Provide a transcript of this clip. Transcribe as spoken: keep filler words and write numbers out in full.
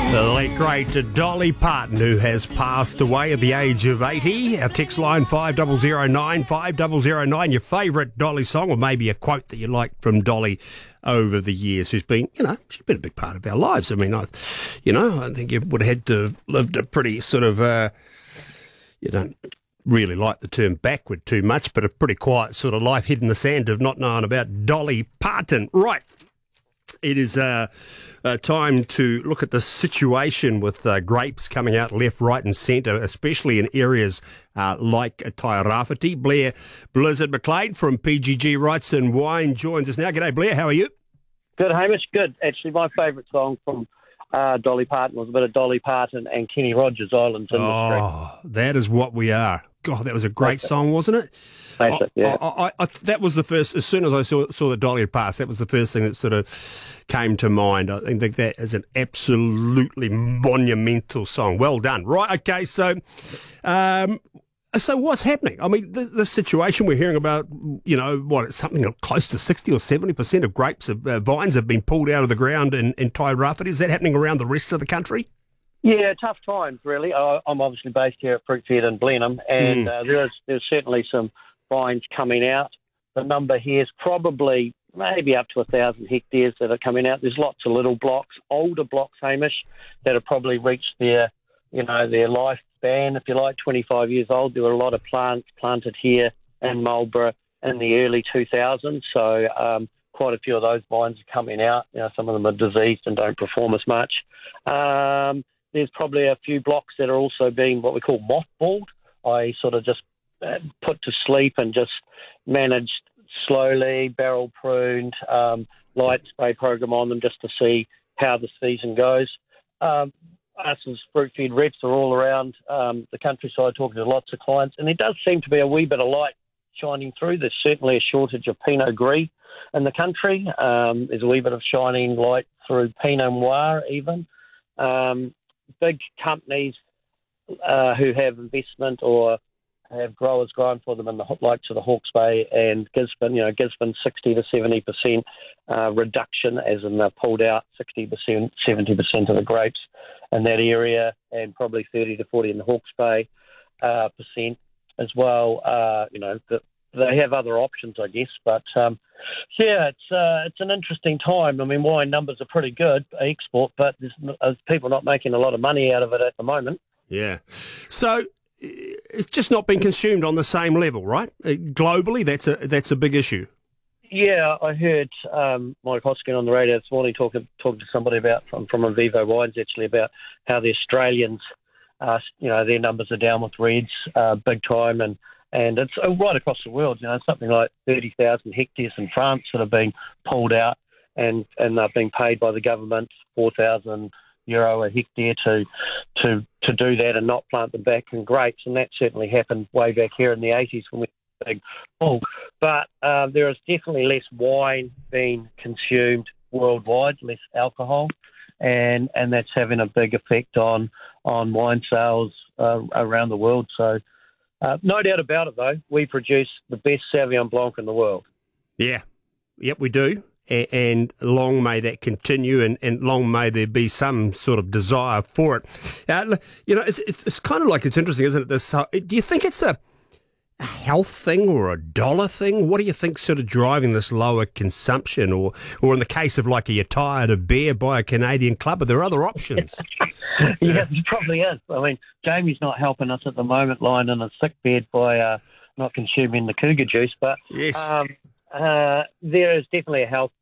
The late great Dolly Parton, who has passed away at the age of eighty. Our text line five zero zero nine, five zero zero nine. Your favourite Dolly song, or maybe a quote that you liked from Dolly over the years, who's been, you know, she's been a big part of our lives. I mean, I, you know, I think you would have had to have lived a pretty sort of, uh, you don't really like the term backward too much, but a pretty quiet sort of life hid in the sand of not knowing about Dolly Parton. Right. It is uh, uh, time to look at the situation with uh, grapes coming out left, right and centre, especially in areas uh, like Tairāwhiti. Blair Blizzard McLean from P G G Rights and Wine joins us now. G'day, Blair. How are you? Good, Hamish. Good. Actually, my favourite song from uh, Dolly Parton was a bit of Dolly Parton and Kenny Rogers, Islands Industry. Oh, that is what we are. God, that was a great That's song, wasn't it? That's I, it, yeah. I, I, I, that was the first, as soon as I saw, saw that Dolly had passed, that was the first thing that sort of came to mind. I think that is an absolutely monumental song. Well done. Right, okay, so um, so what's happening? I mean, the, the situation we're hearing about, you know, what, something close to sixty or seventy percent of grapes, of, uh, vines have been pulled out of the ground in, in Tairāwhiti. Is that happening around the rest of the country? Yeah, tough times, really. I, I'm obviously based here at Fruitfed in Blenheim, and Mm. uh, there is, there's certainly some vines coming out. The number here is probably maybe up to a thousand hectares that are coming out. There's lots of little blocks, older blocks, Hamish, that have probably reached their, you know, their lifespan, if you like, twenty-five years old. There were a lot of plants planted here in Marlborough in the early two thousands, so um, quite a few of those vines are coming out. You know, some of them are diseased and don't perform as much. Um, there's probably a few blocks that are also being what we call mothballed. I sort of just uh, put to sleep and just managed slowly, barrel pruned, um, light spray program on them just to see how the season goes. Um, us as Fruitfed reps are all around um, the countryside talking to lots of clients, and there does seem to be a wee bit of light shining through. There's certainly a shortage of Pinot Gris in the country. Um, there's a wee bit of shining light through Pinot Noir even. Um, big companies uh, who have investment or have growers growing for them in the likes of the Hawke's Bay and Gisborne, you know, Gisborne sixty to seventy percent uh, reduction, as in they've pulled out sixty percent, seventy percent of the grapes in that area, and probably thirty to forty in the Hawke's Bay uh, percent as well. Uh, you know, the, they have other options, I guess, but um, yeah, it's uh, it's an interesting time. I mean, wine numbers are pretty good, export, but there's, there's people not making a lot of money out of it at the moment. Yeah. So it's just not being consumed on the same level, right? Uh, Globally, that's a that's a big issue. Yeah, I heard um, Mike Hoskin on the radio this morning talking talking to somebody about from from Avivo Wines actually about how the Australians, uh, you know, their numbers are down with reds uh, big time, and and it's uh, right across the world. You know, something like thirty thousand hectares in France that have been pulled out, and and they're being paid by the government four thousand euro a hectare to to to do that and not plant them back in grapes, and that certainly happened way back here in the eighties when we had a big pull. But uh, there is definitely less wine being consumed worldwide, less alcohol, and and that's having a big effect on on wine sales uh, around the world. So uh, no doubt about it, though, we produce the best Sauvignon Blanc in the world. Yeah, yep, we do. And long may that continue, and, and long may there be some sort of desire for it. Uh, you know, it's, it's it's kind of like, it's interesting, isn't it? This, uh, do you think it's a, a health thing or a dollar thing? What do you think sort of driving this lower consumption? Or, or in the case of like a you're tired of beer, buy a Canadian Club, are there other options? yeah, yeah, there probably is. I mean, Jamie's not helping us at the moment, lying in a sick bed by uh, not consuming the cougar juice, but Yes. Um, Uh, there is definitely a health